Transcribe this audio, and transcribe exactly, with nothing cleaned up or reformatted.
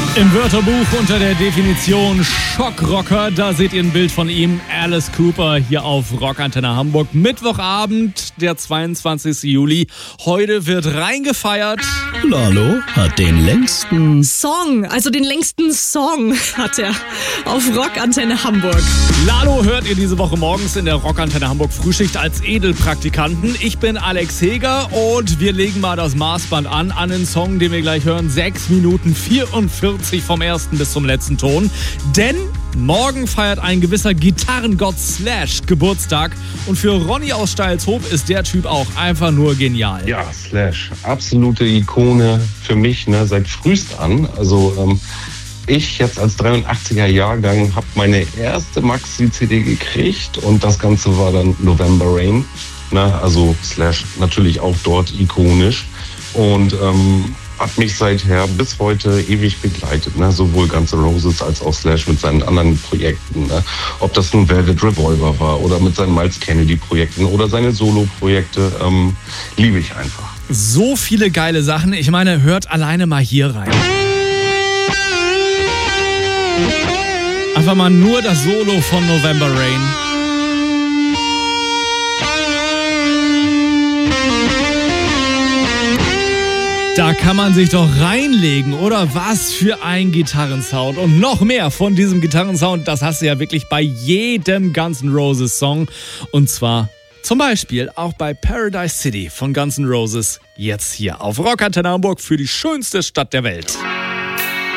Im Wörterbuch unter der Definition Schockrocker, da seht ihr ein Bild von ihm, Alice Cooper, hier auf Rockantenne Hamburg. Mittwochabend, der zweiundzwanzigsten Juli. Heute wird reingefeiert. Lalo hat den längsten Song, also den längsten Song hat er auf Rockantenne Hamburg. Lalo hört ihr diese Woche morgens in der Rockantenne Hamburg Frühschicht als Edelpraktikanten. Ich bin Alex Heger und wir legen mal das Maßband an, an den Song, den wir gleich hören. sechs Minuten vierundvierzig vom ersten bis zum letzten Ton. Denn morgen feiert ein gewisser Gitarrengott Slash Geburtstag. Und für Ronny aus Steilshoop ist der Typ auch einfach nur genial. Ja, Slash, absolute Ikone für mich, ne, seit frühst an. Also ähm, ich jetzt als dreiundachtziger Jahrgang habe meine erste Maxi-C D gekriegt und das Ganze war dann November Rain. Ne, also Slash natürlich auch dort ikonisch und ähm, hat mich seither bis heute ewig begleitet, ne? Sowohl Guns N' Roses als auch Slash mit seinen anderen Projekten. Ne? Ob das nun Velvet Revolver war oder mit seinen Miles Kennedy-Projekten oder seine Solo-Projekte, ähm, liebe ich einfach. So viele geile Sachen. Ich meine, hört alleine mal hier rein. Einfach mal nur das Solo von November Rain. Da kann man sich doch reinlegen, oder? Was für ein Gitarrensound. Und noch mehr von diesem Gitarrensound, das hast du ja wirklich bei jedem Guns N' Roses Song. Und zwar zum Beispiel auch bei Paradise City von Guns N' Roses. Jetzt hier auf Rockantenne Hamburg für die schönste Stadt der Welt.